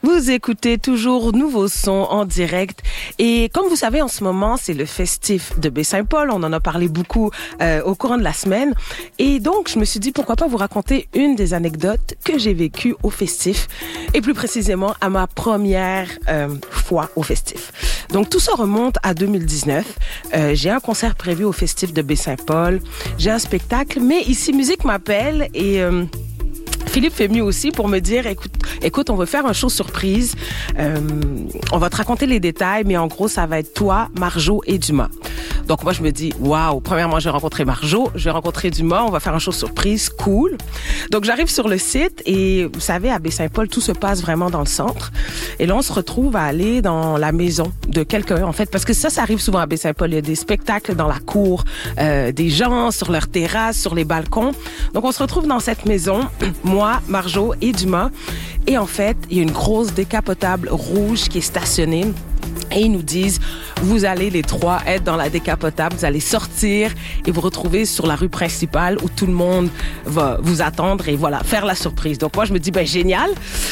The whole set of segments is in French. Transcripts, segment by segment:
Vous écoutez toujours Nouveau Son en direct. Et comme vous savez, en ce moment, c'est le festif de Baie-Saint-Paul. On en a parlé beaucoup au courant de la semaine. Et donc, je me suis dit, pourquoi pas vous raconter une des anecdotes que j'ai vécues au festif. Et plus précisément, à ma première fois au festif. Donc, tout ça remonte à 2019. J'ai un concert prévu au festif de Baie-Saint-Paul. J'ai un spectacle, mais Ici Musique m'appelle et... Philippe fait mieux aussi pour me dire, écoute, on veut faire un show surprise. On va te raconter les détails, mais en gros, ça va être toi, Marjo et Dumas. Donc moi, je me dis, waouh, premièrement, je vais rencontrer Marjo, je vais rencontrer Dumas, on va faire un show surprise, cool. Donc j'arrive sur le site et vous savez, à Baie-Saint-Paul, tout se passe vraiment dans le centre. Et là, on se retrouve à aller dans la maison de quelqu'un, en fait, parce que ça arrive souvent à Baie-Saint-Paul. Il y a des spectacles dans la cour, des gens sur leur terrasse, sur les balcons. Donc on se retrouve dans cette maison, moi, Marjo et Dumas. Et en fait, il y a une grosse décapotable rouge qui est stationnée. Et ils nous disent, vous allez les trois être dans la décapotable, vous allez sortir et vous retrouver sur la rue principale où tout le monde va vous attendre et voilà, faire la surprise. Donc moi, je me dis, ben génial.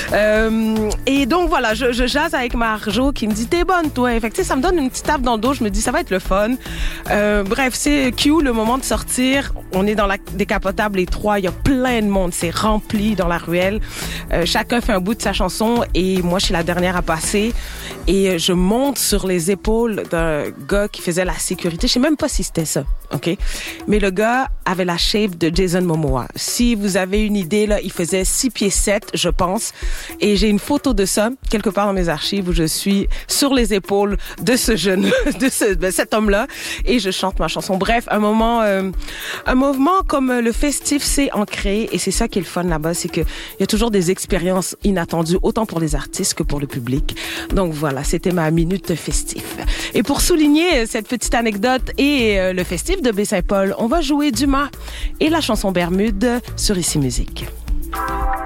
Et donc voilà, je jase avec Marjo qui me dit, t'es bonne toi. Fait que, ça me donne une petite tape dans le dos, je me dis, ça va être le fun. Bref, c'est cute, le moment de sortir. On est dans la décapotable, les trois, il y a plein de monde, c'est rempli dans la ruelle. Chacun fait un bout de sa chanson et moi, je suis la dernière à passer. Et je monte sur les épaules d'un gars qui faisait la sécurité. Je sais même pas si c'était ça, OK? Mais le gars avait la shape de Jason Momoa. Si vous avez une idée, là, il faisait 6 pieds 7, je pense. Et j'ai une photo de ça, quelque part dans mes archives, où je suis sur les épaules de ce jeune, de cet homme-là. Et je chante ma chanson. Bref, un moment comme le festif s'est ancré. Et c'est ça qui est le fun là-bas, c'est que il y a toujours des expériences inattendues, autant pour les artistes que pour le public. Donc voilà, c'était ma minute festif. Et pour souligner cette petite anecdote et le festif de Baie-Saint-Paul, on va jouer Dumas et la chanson Bermude sur Ici Musique.